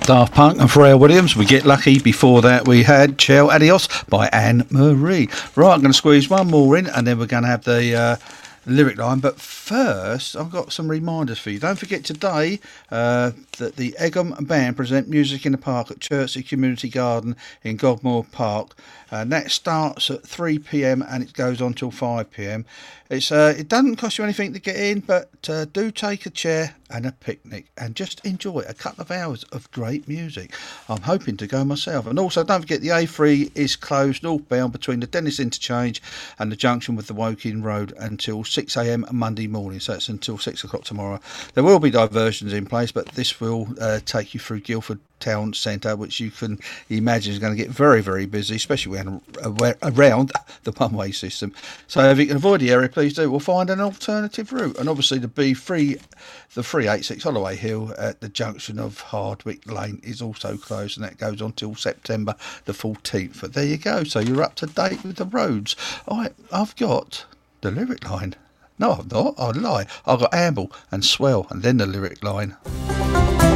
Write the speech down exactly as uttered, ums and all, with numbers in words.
Daft Punk and Pharrell Williams. We Get Lucky. Before that, we had Ciao Adios by Anne Marie. Right, I'm going to squeeze one more in, and then we're going to have the uh, lyric line. But first, I've got some reminders for you. Don't forget today uh, that the Egham Band present Music in the Park at Chertsey Community Garden in Godmore Park. And that starts at three p.m. and it goes on till five p.m. It's uh, it doesn't cost you anything to get in, but uh, do take a chair and a picnic and just enjoy a couple of hours of great music. I'm hoping to go myself. And also, don't forget the A three is closed northbound between the Dennis Interchange and the junction with the Woking Road until six a.m. Monday morning. So it's until six o'clock tomorrow. There will be diversions in place, but this will uh, take you through Guildford Town Centre, which you can imagine is going to get very, very busy, especially when around the one-way system. So if you can avoid the area, please do. We'll find an alternative route. And obviously the B three, the three eighty-six Holloway Hill at the junction of Hardwick Lane is also closed, and that goes on till September the fourteenth. But there you go. So you're up to date with the roads. All right, I've got the lyric line. No, I've not. I lie. I've got Amble and Swell and then the lyric line.